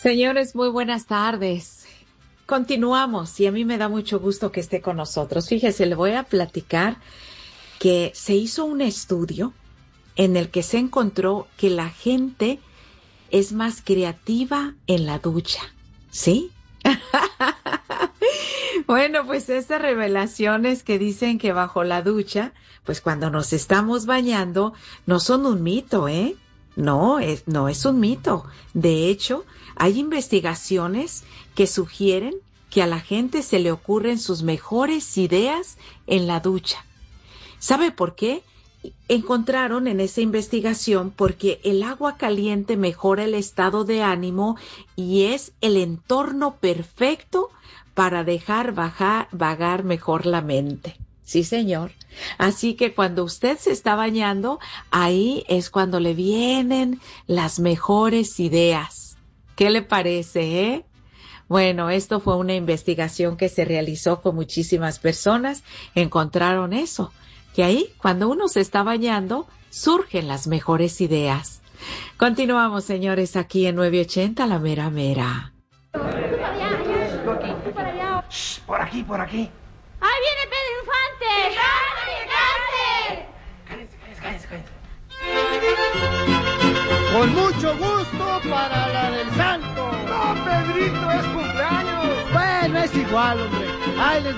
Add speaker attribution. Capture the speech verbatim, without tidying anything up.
Speaker 1: Señores, muy buenas tardes. Continuamos y a mí me da mucho gusto que esté con nosotros. Fíjese, le voy a platicar que se hizo un estudio en el que se encontró que la gente es más creativa en la ducha, ¿sí? Bueno, pues estas revelaciones que dicen que bajo la ducha, pues cuando nos estamos bañando, no son un mito, ¿eh? No, es, no es un mito. De hecho, hay investigaciones que sugieren que a la gente se le ocurren sus mejores ideas en la ducha. ¿Sabe por qué? Encontraron en esa investigación porque el agua caliente mejora el estado de ánimo y es el entorno perfecto para dejar bajar, vagar mejor la mente. Sí, señor. Así que cuando usted se está bañando, ahí es cuando le vienen las mejores ideas. ¿Qué le parece, eh? Bueno, esto fue una investigación que se realizó con muchísimas personas. Encontraron eso, que ahí, cuando uno se está bañando, surgen las mejores ideas. Continuamos, señores, aquí en nueve ochenta, La Mera Mera.
Speaker 2: Shh, por aquí, por aquí.
Speaker 3: ¡Ahí viene Pedro Infante!
Speaker 2: Cállense, cállense, cállense, cállense.
Speaker 4: Con mucho gusto para la del santo.
Speaker 2: No, Pedrito, es cumpleaños.
Speaker 4: Bueno, es igual, hombre. Ahí les